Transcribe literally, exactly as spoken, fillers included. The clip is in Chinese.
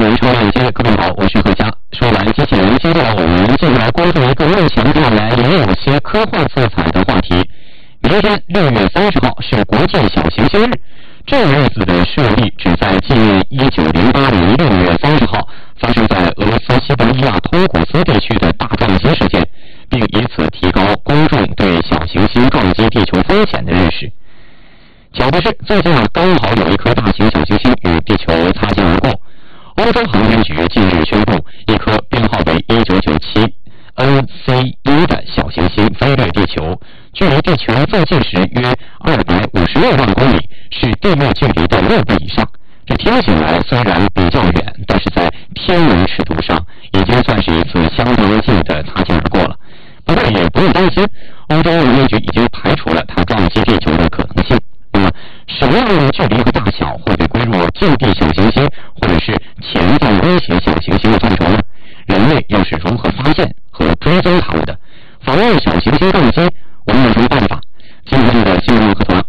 人超链接，各位好，我是何佳。说完机器人，接下来我们继续来关注一个目前看来也有些科幻色彩的话题。明天六月三十号是国际小行星日，这个日子的设立旨在纪念一九零八年六月三十号发生在俄罗斯西伯利亚通古斯地区的大撞击事件，并以此提高公众对小行星撞击地球风险的认识。巧的是，最近啊，刚好有一颗大型小行星与地球擦肩而过。欧洲航天局近日宣布，一颗编号为一九九七 N C 一 的小行星飞掠地球，距离地球最近时约二百五十六万公里，是地面距离的六倍以上。这听起来虽然比较远，但是在天文尺度上已经算是一次相当近的擦肩而过了。不过也不用担心，欧洲航天局已经排除了它撞击地球的可能性。那么，什么样的距离和大小会被归入近地小行星或者是潜在威胁小行星的范畴呢？人类又是如何发现和追踪它们的？防御小行星撞击，我们有什么办法？今天的新闻课堂，